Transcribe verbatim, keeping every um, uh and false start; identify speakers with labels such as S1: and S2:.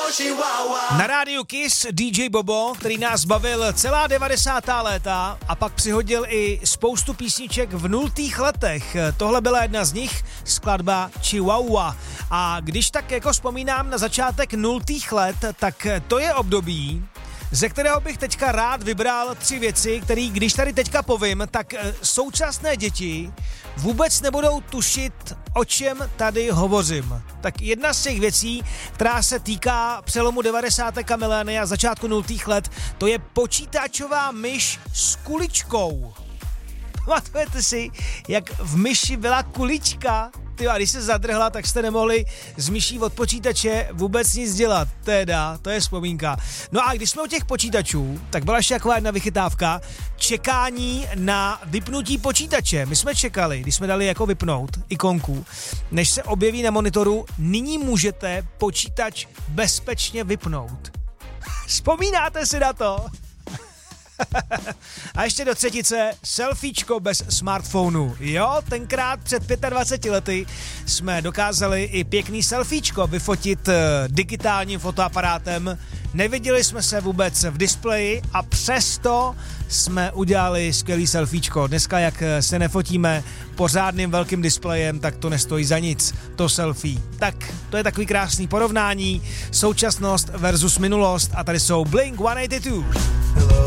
S1: Na rádiu Kiss dý džej Bobo, který nás bavil celá devadesátá léta a pak přihodil i spoustu písniček v nultých letech. Tohle byla jedna z nich, skladba Chihuahua. A když tak jako vzpomínám na začátek nultých let, tak to je období, ze kterého bych teďka rád vybral tři věci, které když tady teďka povím, tak současné děti vůbec nebudou tušit, o čem tady hovořím. Tak jedna z těch věcí, která se týká přelomu devadesátek a milénia a začátku nultých let, to je počítačová myš s kuličkou. Pamatujete si, jak v myši byla kulička? Tyjo, a když se zadrhla, tak jste nemohli z myší od počítače vůbec nic dělat. Teda, to je vzpomínka. No a když jsme u těch počítačů, tak byla ještě taková jedna vychytávka. Čekání na vypnutí počítače. My jsme čekali, když jsme dali jako vypnout ikonku, než se objeví na monitoru, nyní můžete počítač bezpečně vypnout. Vzpomínáte si na to? A ještě do třetice selfiečko bez smartphonu. Jo, tenkrát před dvaceti pěti lety jsme dokázali i pěkný selfiečko vyfotit digitálním fotoaparátem. Neviděli jsme se vůbec v displeji a přesto jsme udělali skvělý selfiečko. Dneska, jak se nefotíme pořádným velkým displejem, tak to nestojí za nic, to selfie. Tak to je takový krásný porovnání, současnost versus minulost a tady jsou Blink sto osmdesát dva.